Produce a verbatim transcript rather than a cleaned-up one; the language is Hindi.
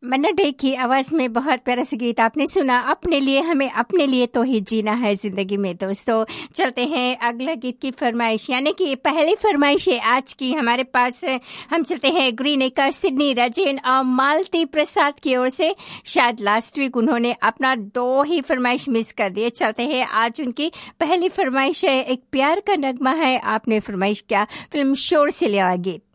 मन्ना डे की आवाज में बहुत प्यारा सा गीत आपने सुना। अपने लिए, हमें अपने लिए तो ही जीना है जिंदगी में। दोस्तों चलते हैं अगला गीत की फरमाइश, यानी कि पहली फरमाइश है आज की हमारे पास। हम चलते हैं ग्रीन एकर सिडनी राजेन और मालती प्रसाद की ओर से। शायद लास्ट वीक उन्होंने अपना दो ही फरमाइश मिस कर दिए। चलते हैं आज उनकी पहली फरमाइश है, एक प्यार का नगमा है। आपने फरमाइश किया फिल्म शोर से लिया गीत।